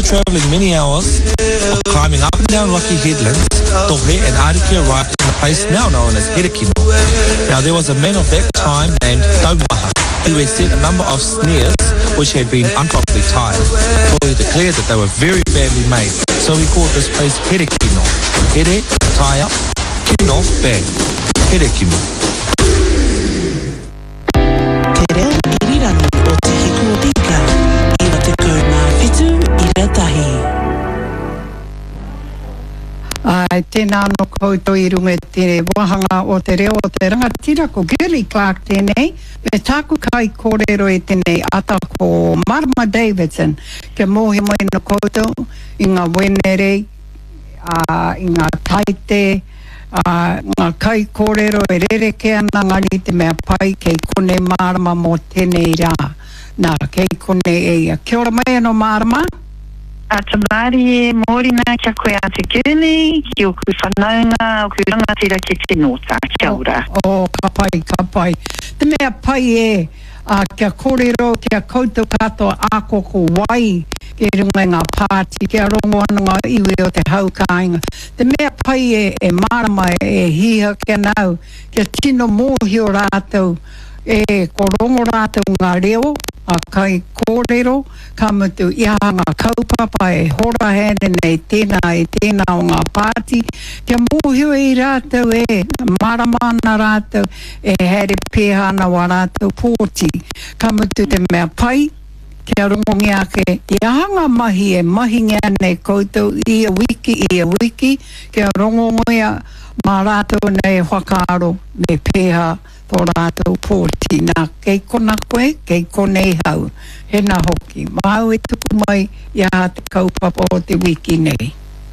travelling many hours of climbing up and down rocky headlands, Tohe and Arikia arrived in a place now known as Herekino. Now there was a man of that time named Taumaha who had set a number of snares which had been improperly tied. Tohe declared that they were very badly made, so he called this place Herekino. Here, tie up, kino, bag. Herekino. Te reo irirangi o te hiku o pika, iwa te kauna whitu I rea tahi. Ai, tēnā no koutou I runga te wahanga o te reo o te rangatira ko Gilly Clark tēnei, me tāku kai kōrero I tēnei ata ko Marama Davidson, ke mohi mai no koutou, I ngā wenere, I ngā taite, ngā kai kōrero e rereke ana ngari te mea pai kei kone Marama mō tēnei rā. Nā, kei kone eia. Kia ora mai anō Marama? A tamari e mōrina kia koe a te Gilly, ki o kui whanaunga o kui rangatira ki te nota. Kia ora. Ka pai. Te mea pai e, kia kōrero, kia koutou katoa ākoko wai, ke runga ngā pāti, kia rongo ana ngā iwi o te haukainga. Te mea pai e Marama e hiha kia nau, kia tino mōhio rātou, ko rongo rātou ngā reo, a kai kōrero, ka mutu I ngā kaupapa e hora here nei tēnā o ngā pāti, kia mōhio I rātou Marama ana rātou, here pēhana wa rātou pōti, ka mutu te mea pai, kia rongongi ake, I ahanga mahi mahi ngā nei koutou I a wiki, kia rongongi mā rātou nei whakaaro, me pēha tō rātou pōti. Nā, kei kona koe, kei konei hau. Hena hoki. Mahau e tuku mai I a te kaupapa o te wiki nei.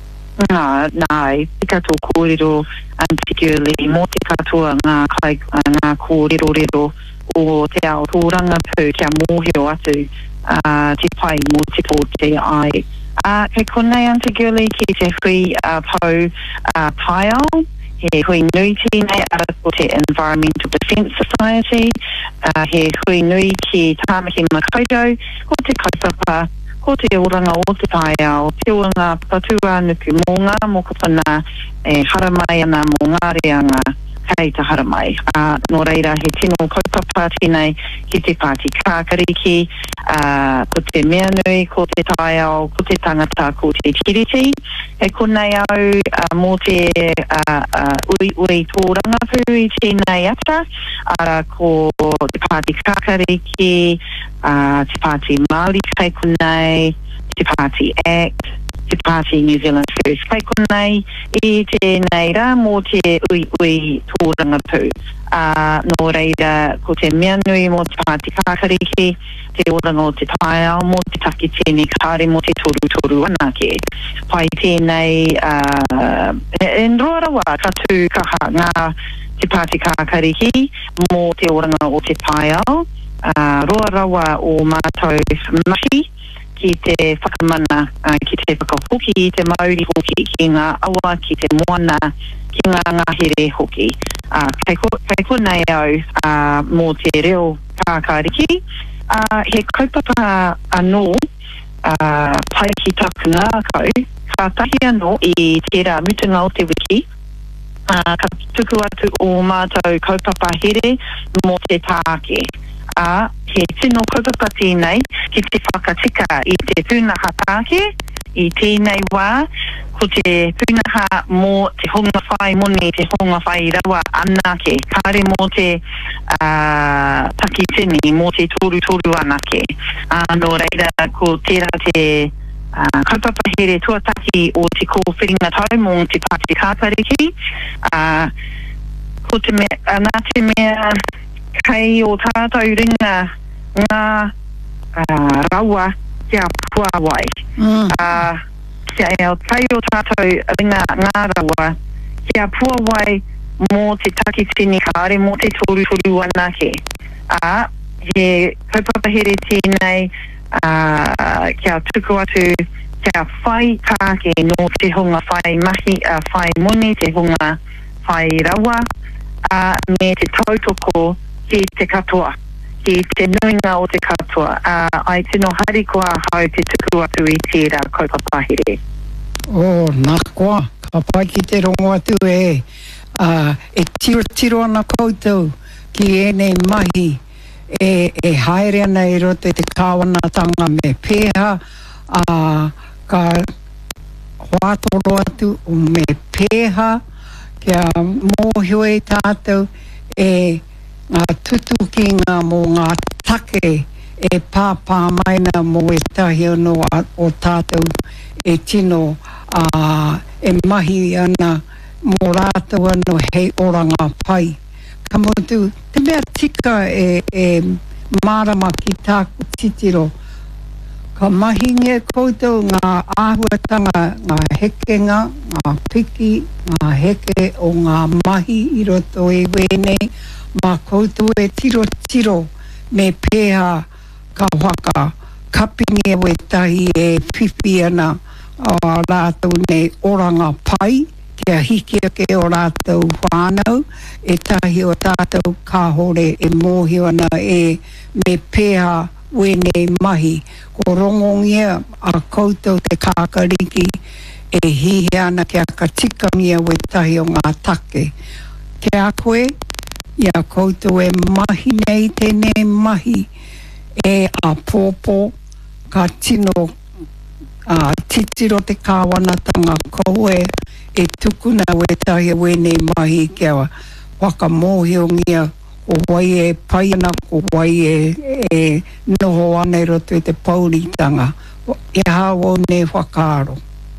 Nā, tika tō kōrero, particularly, mō te katoa ngā kōrero o te ao tōranga pū kia mōhio atu te pai mō te pōte ai. Kei konei particularly ki te hui pau taiao, he hui nui tēnei ara ko te Environmental Defence Society, he hui nui ki Tāmaki Makaurau, ko te kaupapa, ko te oranga o te taiao, te oranga patua nuku mō ngā mokopana haramai ana mō ngā reanga kei ta haramai. Nō reira he tino kaupapa tēnei ki te Pāti Kākariki, ko te mea nui, ko te taiao, ko te tangata, ko te tiriti. He konei au mō te ui tōranga pū I tēnei ata, ara ko te Pāti Kākariki, te Pāti Māori kei konei, te Pāti Act, te Pāti New Zealand First kei konei, I tēnei rā mō te ui tōranga pū. Nō reira, ko te mea nui mō te Pāti Kākariki, te oranga o te taiao, mō te taki tēnei kāre mō te toru anake. Pai tēnei, en roa rawa, ka tū kaha ngā te Pāti Kākariki, mō te oranga o te taiao, roa rawa o mātou mahi, ki te whakamana, ki te whakahoki I te Māori hoki, ki ngā awa, ki te moana, ki ngā ngahere hoki. Kei konei au mō te reo kākāriki, he kaupapa anō pai ki taku ngā kau, ka tahi anō I tērā mutunga o te wiki, ka tuku atu o mātou kaupapa here mō te tāke. He tino kaupapa tēnei ki te whakatika I te pūnaha tāke, I tēnei wā, ko te pūnaha mō te honga whai moni, te honga whai rawa anake, kāre mō te taki tini, mō te toru anake. Nō reira, ko tērā te kaupapa here tuataki o te kōwhiringa tau mō te Pāti Kākariki, ko te mea, nā te mea, kei o tātou ringa ngā rawa kia puawai. Kei o tātou ringa ngā rawa kia puawai mō te taki tini kāre mō te toru anake. He kaupapa here tēnei kia tuku atu kia whai tāke no te honga whai mahi, whai moni, te honga whai rawa, me te tautoko ki te katoa. ki te nuinga o te katoa. Ai tino hari kua hau te tuku atu I tērā kaupapahire. Nā koa, ka pai ki te rongo atu e tiro ana koutou ki ēnei mahi e haere ana I roto te kāwanatanga me pēha ka hoatoro atu o me pēha kia mōhio e tātou ngā tutuki ngā mō ngā take e pāpā maina mō e tahi ono o tātou e tino e mahi ana mō rātou ano hei oranga pai. Ka motu, te mea tika e marama ki tāku titiro. Ka mahi nge koutou ngā āhuatanga, ngā hekenga, ngā piki, ngā heke o ngā mahi I roto e wēnei, mā koutou e tiro me pēha ka waka kapingi e wetahi e pipi ana rātou nei oranga pai, kia hiki ake o rātou whānau, e tahi o tātou kāhore e mōhio ana e me pēha wēnei mahi, ko rongongia a koutou te kākariki e hihi ana kia ka tikangia wetahi o ngā take. Kia koe, ia koutou e mahi nei tēnei mahi e a pōpō ka tino titiro te kāwanatanga koe e tukuna wetahi wēnei mahi kia waka mōhiongia ko wai e pai ana, ko wai e noho ana I roto te pauritanga. E hao nei whakaaro.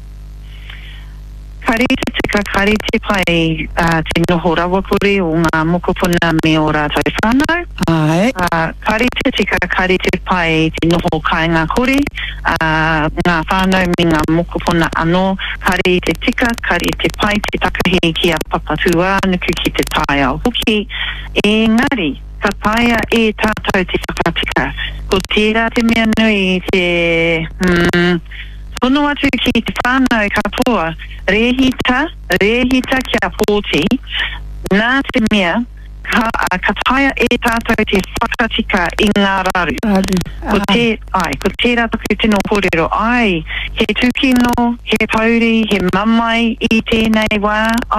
Karite tika karite pai te noho rawakuri o ngā mokopuna me o rātou whānau. Ai. Karite tika karite pai te noho kāinga kore, ngā whānau me ngā mokopuna anō. Karite tika karite pai te takahi ki a papatua nuku ki te tai au hoki. Engari, ka taia e tātou te whakatika. Ko tērā te mea nui te... Tono atu ki te whānau katoa, rehita kia pōti, nā te mea, ka taia e tātou te whakatika I ngā raru. Ko tērā taku tino kōrero, he tukino, he pauri, he mamai I tēnei wā,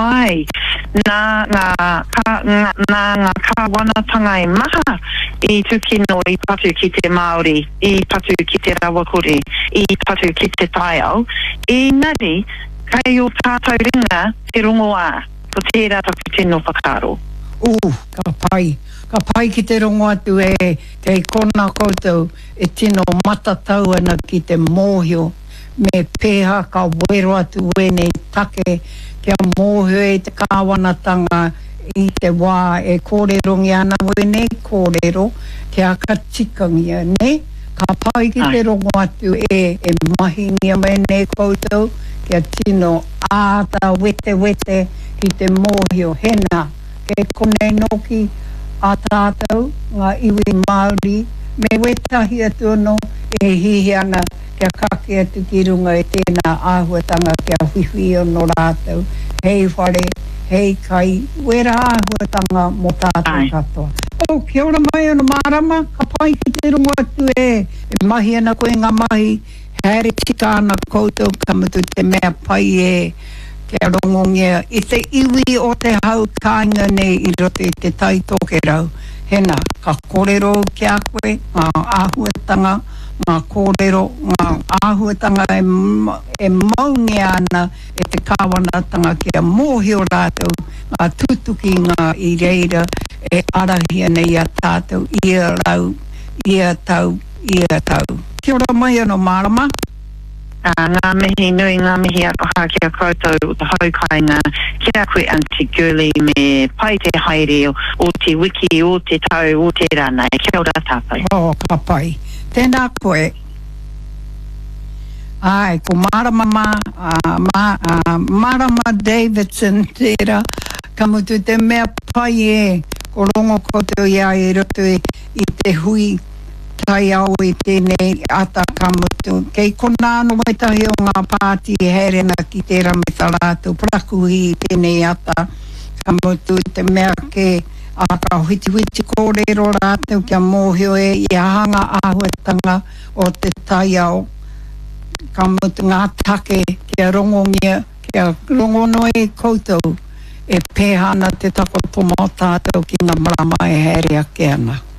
nā ngā kāwanatanga e maha, I tukino I patu ki te Māori, I patu ki te rawakore, I patu ki te taiao, Engari, kai o tātou ringa te rongo ā, ko tērā taku tino whakaro. Ka pai ki te rongo atu kei kona koutou e tino matatau ana ki te mōhio me pēha ka wero atu wēnei take kia mōhio e te kāwanatanga I te wā e kōrerongi ana wēnei kōrero kia ka tikangia ne ka pai ki te rongo atu e mahingia wēnei koutou kia tino āta wete ki te mōhio hena ke konei noki a tātou ngā iwi Māori me wetahi atu no e hihi ana kia kake atu ki runga e tēnā āhuatanga kia whiwhi o no rātou hei whare, hei kai wera āhuatanga mo tātou katoa. Kia ora mai ana mārama ka pai ki te runga atu e mahi ana koe ngā mahi haere tika ana koutou kamatu te mea pai kia rongongia I te iwi o te hau kāinga nei I roto I te taitoke rau. Hena, ka kōrero ki a koe, ngā āhuatanga, ngā kōrero, ngā āhuatanga e maungi ana e te kāwanatanga kia mōhio rātou, ngā tutuki ngā I reira e arahia nei a tātou, ia rau, ia tau. Kia ora mai ano mārama. Ngā mihi nui, ngā mihi akoha kia koutou o te haukainga kia koe Auntie Girly me pai te haere o te wiki, o te tau, o te rana. Kia ora tātou. Ka pai. Tēnā koe. Ko Marama Davidson tērā, ka mutu te mea pai ko rongo koutou ia I roto I te hui tai au I tēnei ata ka mutu. Kei kona anu mai tahi o ngā pāti herena ki tērā me tā rātou prakuhi I tēnei ata ka mutu te mea ke a ka huiti kōrero rātou kia mōhio e i ahanga āhuatanga o te tai au. Ka mutu ngā take kia rongongia, kia rongono e koutou e pēhana te takotomo tātou ki ngā marama e hēria ke ana.